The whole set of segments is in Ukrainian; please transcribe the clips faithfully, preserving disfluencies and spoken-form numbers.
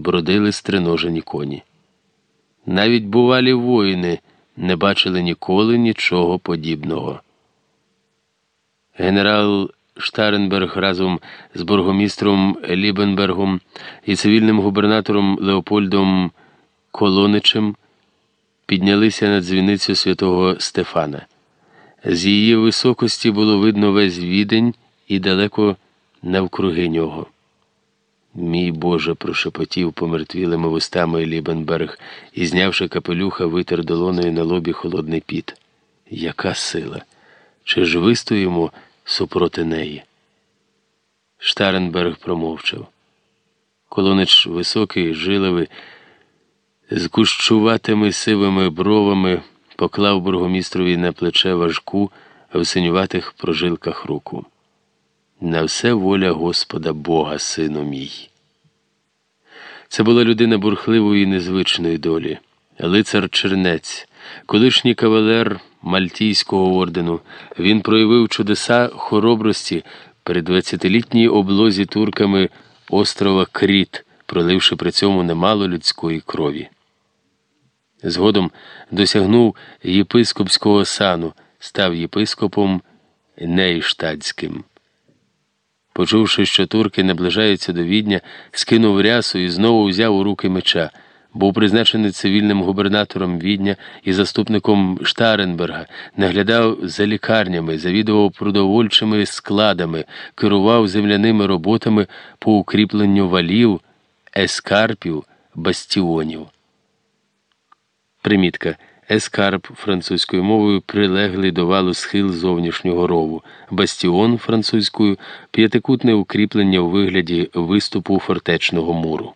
бродили стриножені коні. Навіть бувалі воїни не бачили ніколи нічого подібного. Генерал Штаренберг разом з бургомістром Лібенбергом і цивільним губернатором Леопольдом Колоничем піднялися на дзвіницю святого Стефана. З її високості було видно весь Відень і далеко навкруги нього. «Мій Боже!» – прошепотів помертвілими вустами Лібенберг і, знявши капелюха, витер долонею на лобі холодний піт. Яка сила! Чи ж вистоїмо супроти неї? Штаренберг промовчав. Колонич високий, жиловий, з кущуватими сивими бровами поклав бургомістрові на плече важку, в синюватих прожилках руку. «На все воля Господа Бога, сину мій». Це була людина бурхливої і незвичної долі. Лицар Чернець, колишній кавалер Мальтійського ордену. Він проявив чудеса хоробрості при двадцятилітній облозі турками острова Кріт, проливши при цьому немало людської крові. Згодом досягнув єпископського сану, став єпископом Нейштадтським. Почувши, що турки наближаються до Відня, скинув рясу і знову взяв у руки меча. Був призначений цивільним губернатором Відня і заступником Штаренберга, наглядав за лікарнями, завідував продовольчими складами, керував земляними роботами по укріпленню валів, ескарпів, бастіонів. Примітка. Ескарп французькою мовою прилеглий до валу схил зовнішнього рову. Бастіон французькою – п'ятикутне укріплення у вигляді виступу фортечного муру.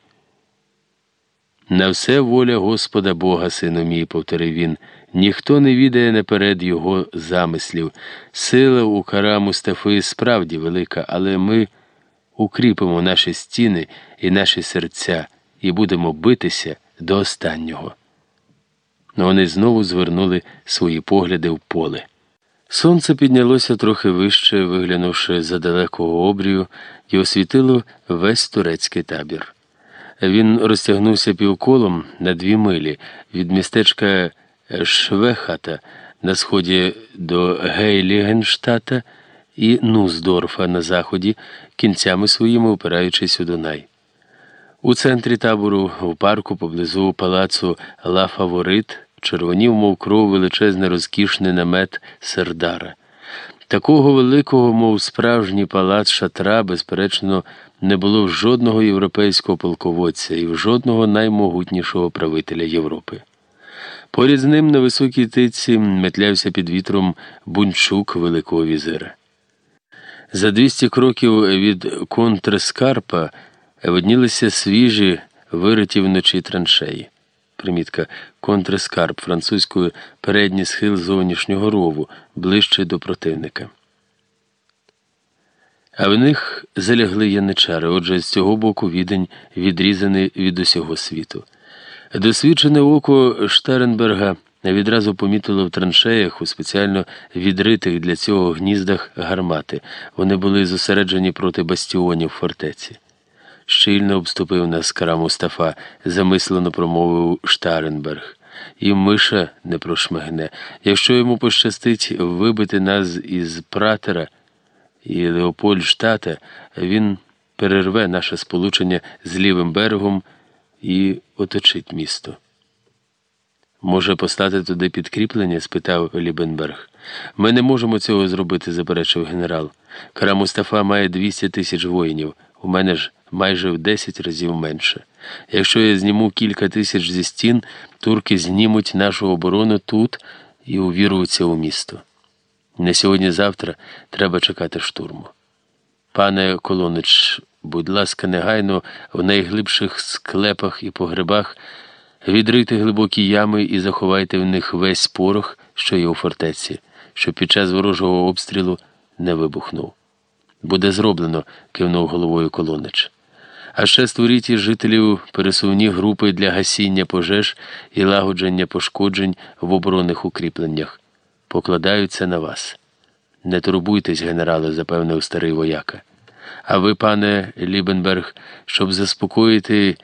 «На все воля Господа Бога, сину мій», – повторив він, – «ніхто не відає наперед його замислів. Сила у кара Мустафи справді велика, але ми укріпимо наші стіни і наші серця і будемо битися до останнього». Но вони знову звернули свої погляди в поле. Сонце піднялося трохи вище, виглянувши за далекого обрію, і освітило весь турецький табір. Він розтягнувся півколом на дві милі від містечка Швехата на сході до Гейлігенштата і Нуздорфа на заході, кінцями своїми опираючись у Дунай. У центрі табору, в парку поблизу палацу Ла Фаворит, червонів, мов кров, величезний розкішний намет Сердара. Такого великого, мов справжній палац шатра, безперечно, не було в жодного європейського полководця і в жодного наймогутнішого правителя Європи. Поряд з ним на високій тиці метлявся під вітром бунчук великого візира. За двісті кроків від Контрскарпа виднілися свіжі, вириті вночі траншеї. Примітка. Контрскарп французькою – передній схил зовнішнього рову, ближче до противника. А в них залягли яничари, отже, з цього боку Відень відрізаний від усього світу. Досвідчене око Штаренберга відразу помітило в траншеях, у спеціально відритих для цього гніздах, гармати. Вони були зосереджені проти бастіонів фортеці. Щільно обступив нас кара Мустафа, замислено промовив Штаренберг. І миша не прошмигне. Якщо йому пощастить вибити нас із Пратера і Леопольдштата, він перерве наше сполучення з лівим берегом і оточить місто. «Може послати туди підкріплення?» – спитав Лібенберг. «Ми не можемо цього зробити», – заперечив генерал. «Кара Мустафа має двісті тисяч воїнів, у мене ж майже в десять разів менше. Якщо я зніму кілька тисяч зі стін, турки знімуть нашу оборону тут і увірвуться у місто. Не сьогодні-завтра треба чекати штурму. Пане Колонич, будь ласка, негайно в найглибших склепах і погребах відрийте глибокі ями і заховайте в них весь порох, що є у фортеці, щоб під час ворожого обстрілу не вибухнув». «Буде зроблено», – кивнув головою Колонич. «А ще створіть із жителів пересувні групи для гасіння пожеж і лагодження пошкоджень в оборонних укріпленнях. Покладаються на вас». «Не турбуйтесь, генерале», – запевнив старий вояка. «А ви, пане Лібенберг, щоб заспокоїти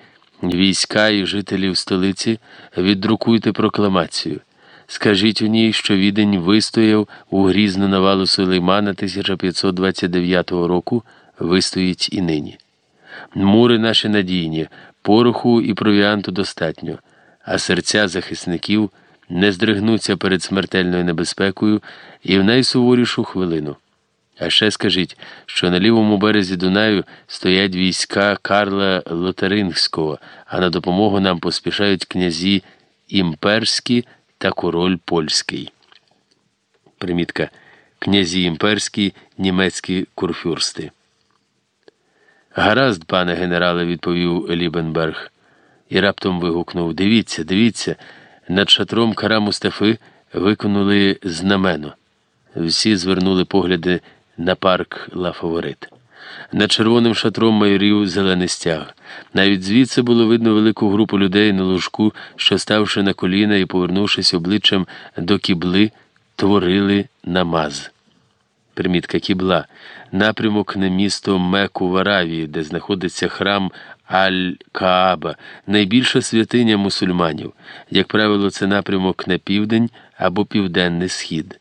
Війська і жителів столиці, віддрукуйте прокламацію. Скажіть у ній, що Відень вистояв у грізну навалу Сулеймана тисяча п'ятсот двадцять дев'ятого року, вистоїть і нині. Мури наші надійні, пороху і провіанту достатньо, а серця захисників не здригнуться перед смертельною небезпекою і в найсуворішу хвилину. А ще скажіть, що на лівому березі Дунаю стоять війська Карла Лотарингського, а на допомогу нам поспішають князі імперські та король польський. Примітка. Князі імперські, німецькі курфюрсти. «Гаразд, пане генерале», – відповів Лібенберг. І раптом вигукнув: «Дивіться, дивіться!» Над шатром Кара Мустафи виконули знамено. Всі звернули погляди на парк Ла Фаворит. Над червоним шатром майорів зелений стяг. Навіть звідси було видно велику групу людей на ложку, що, ставши на коліна і повернувшись обличчям до кібли, творили намаз. Примітка: кібла – напрямок на місто Мекку в Аравії, де знаходиться храм Аль-Кааба, найбільша святиня мусульманів. Як правило, це напрямок на південь або південний схід.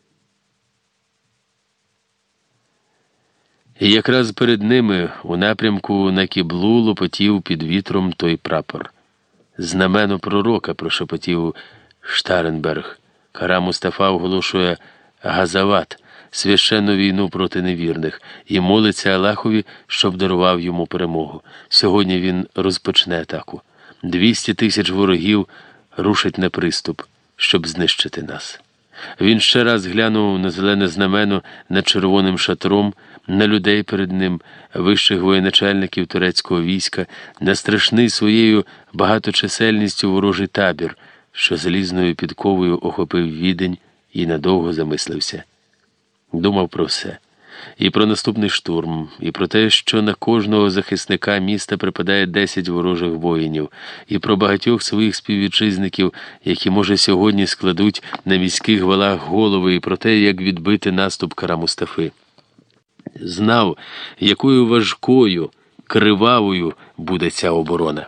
І якраз перед ними, у напрямку на кіблу, лопотів під вітром той прапор. «Знамено пророка», – прошепотів Штаренберг. Кара Мустафа оголошує газават, священну війну проти невірних, і молиться Аллахові, щоб дарував йому перемогу. Сьогодні він розпочне атаку. Двісті тисяч ворогів рушать на приступ, щоб знищити нас. Він ще раз глянув на зелене знамено над червоним шатром, на людей перед ним, вищих воєначальників турецького війська, на страшний своєю багаточисельністю ворожий табір, що залізною підковою охопив Відень, і надовго замислився. Думав про все. І про наступний штурм, і про те, що на кожного захисника міста припадає десять ворожих воїнів, і про багатьох своїх співвітчизників, які, може, сьогодні складуть на міських валах голови, і про те, як відбити наступ Кара Мустафи. Знав, якою важкою, кривавою буде ця оборона.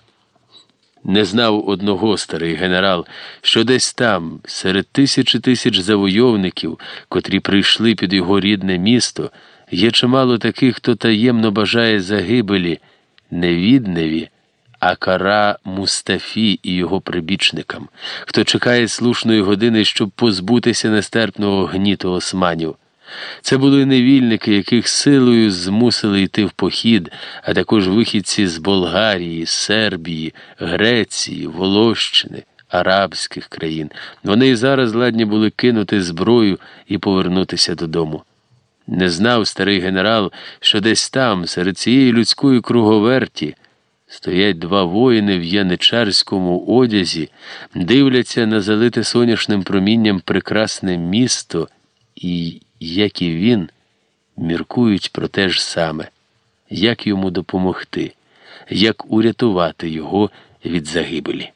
Не знав одного старий генерал, що десь там, серед тисячі тисяч завойовників, котрі прийшли під його рідне місто, є чимало таких, хто таємно бажає загибелі не Відневі, а Кара Мустафі і його прибічникам, хто чекає слушної години, щоб позбутися нестерпного гніту османів. Це були невільники, яких силою змусили йти в похід, а також вихідці з Болгарії, Сербії, Греції, Волощини, арабських країн. Вони і зараз ладні були кинути зброю і повернутися додому. Не знав старий генерал, що десь там, серед цієї людської круговерті, стоять два воїни в яничарському одязі, дивляться на залите соняшним промінням прекрасне місто і, як і він, міркують про те ж саме, як йому допомогти, як урятувати його від загибелі.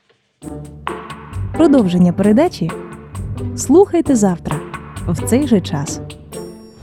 Продовження передачі слухайте завтра в цей же час.